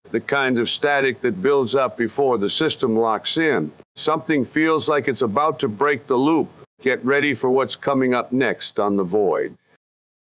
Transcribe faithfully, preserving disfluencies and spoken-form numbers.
The kind of static that builds up before the system locks in. Something feels like it's about to break the loop. Get ready for what's coming up next on The Void.